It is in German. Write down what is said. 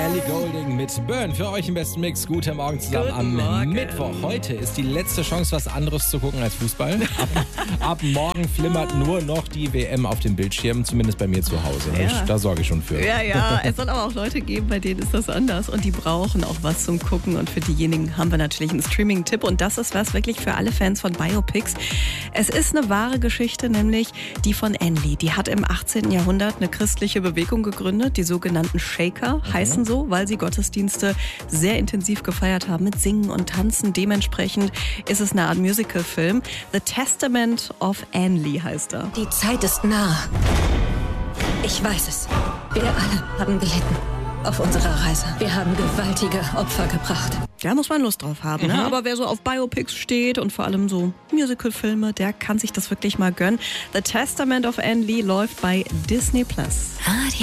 Ellie Goulding mit Burn für euch im besten Mix. Guten Morgen zusammen am Mittwoch. Heute ist die letzte Chance, was anderes zu gucken als Fußball. Ab morgen flimmert nur noch die WM auf dem Bildschirm, zumindest bei mir zu Hause. Ja. Da sorge ich schon für. Ja, es soll aber auch Leute geben, bei denen ist das anders und die brauchen auch was zum Gucken. Und für diejenigen haben wir natürlich einen Streaming-Tipp und das ist was wirklich für alle Fans von Biopics. Es ist eine wahre Geschichte, nämlich die von Anne Lee. Die hat im 18. Jahrhundert eine christliche Bewegung gegründet, die sogenannten Shaker heißen so, weil sie Gottesdienste sehr intensiv gefeiert haben mit Singen und Tanzen. Dementsprechend ist es eine Art Musical-Film. The Testament of Anne Lee heißt er. Die Zeit ist nah. Ich weiß es. Wir alle haben gelitten auf unserer Reise. Wir haben gewaltige Opfer gebracht. Da muss man Lust drauf haben, ne? Aber wer so auf Biopics steht und vor allem so Musical-Filme, der kann sich das wirklich mal gönnen. The Testament of Anne Lee läuft bei Disney+.